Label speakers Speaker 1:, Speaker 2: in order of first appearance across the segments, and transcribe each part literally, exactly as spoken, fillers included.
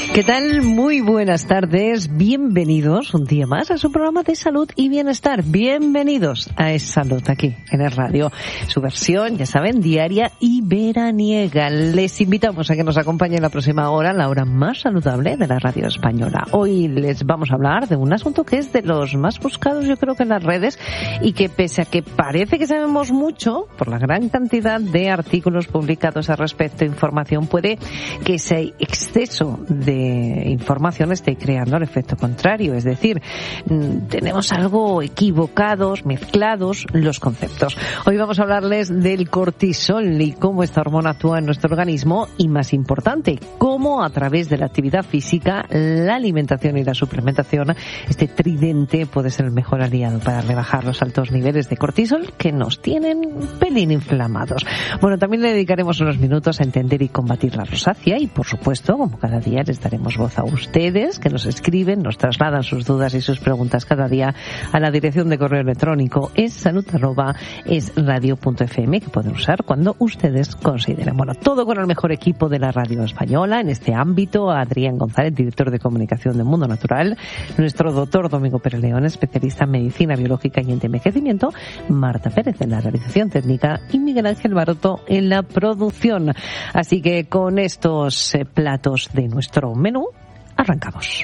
Speaker 1: ¿Qué tal? Muy buenas tardes. Bienvenidos un día más a su programa de salud y bienestar. Bienvenidos a Es Salud aquí en el radio. Su versión, ya saben, diaria y veraniega. Les invitamos a que nos acompañen la próxima hora, la hora más saludable de la radio española. Hoy les vamos a hablar de un asunto que es de los más buscados, yo creo que en las redes, y que pese a que parece que sabemos mucho, por la gran cantidad de artículos publicados al respecto, información, puede que ese exceso de información esté creando el efecto contrario, es decir, tenemos algo equivocados, mezclados los conceptos. Hoy vamos a hablarles del cortisol y cómo esta hormona actúa en nuestro organismo y, más importante, cómo a través de la actividad física, la alimentación y la suplementación, este tridente puede ser el mejor aliado para rebajar los altos niveles de cortisol que nos tienen pelín inflamados. Bueno, también le dedicaremos unos minutos a entender y combatir la rosácea y, por supuesto, como cada día, les daremos voz a ustedes que nos escriben, nos trasladan sus dudas y sus preguntas cada día a la dirección de correo electrónico es salud arroba es radio punto f m, que pueden usar cuando ustedes consideren. Bueno, todo con el mejor equipo de la radio española en este ámbito: Adrián González, director de comunicación de Mundo Natural, nuestro doctor Domingo Pérez León, especialista en medicina biológica y antienvejecimiento, Marta Pérez en la realización técnica y Miguel Ángel Baroto en la producción. Así que con estos eh, platos de nuestro menú, arrancamos.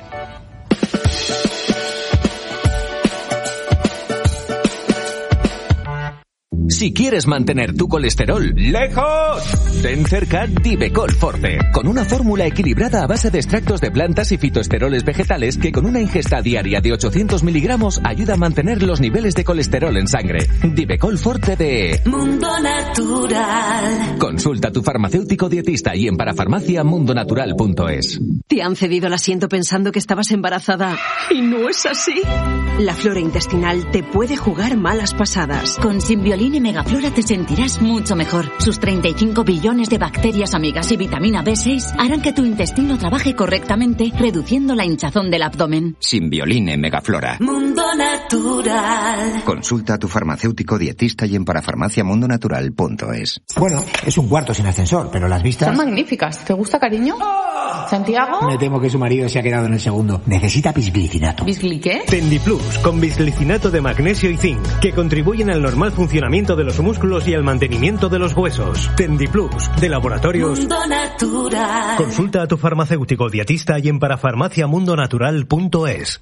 Speaker 2: Si quieres mantener tu colesterol lejos, ten cerca Divecol Forte, con una fórmula equilibrada a base de extractos de plantas y fitoesteroles vegetales que con una ingesta diaria de ochocientos miligramos ayuda a mantener los niveles de colesterol en sangre. Divecol Forte de
Speaker 3: Mundo Natural.
Speaker 2: Consulta a tu farmacéutico dietista y en parafarmacia mundo natural punto es.
Speaker 4: ¿Te han cedido el asiento pensando que estabas embarazada y no es así? La flora intestinal te puede jugar malas pasadas.
Speaker 3: Con Simbioline y Megaflora te sentirás mucho mejor. Sus treinta y cinco billones de bacterias amigas y vitamina B seis harán que tu intestino trabaje correctamente, reduciendo la hinchazón del abdomen.
Speaker 2: Simbioline Megaflora.
Speaker 3: Mundo Natural.
Speaker 5: Consulta a tu farmacéutico dietista y en parafarmacia mundo natural punto es.
Speaker 6: Bueno, es un cuarto sin ascensor, pero las vistas...
Speaker 7: Son magníficas. ¿Te gusta, cariño? ¿Santiago?
Speaker 6: Me temo que su marido se ha quedado en el segundo. Necesita bisglicinato.
Speaker 7: ¿Bisgli qué?
Speaker 8: Tendiplus, con bisglicinato de magnesio y zinc, que contribuyen al normal funcionamiento de los músculos y al mantenimiento de los huesos. Tendiplus, de Laboratorios
Speaker 3: Mundo Natural.
Speaker 8: Consulta a tu farmacéutico dietista y en parafarmacia mundo natural punto es.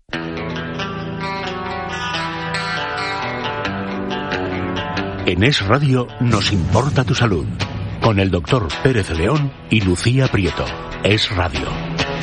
Speaker 9: En Es Radio nos importa tu salud, con el doctor Pérez León y Lucía Prieto. Es Radio.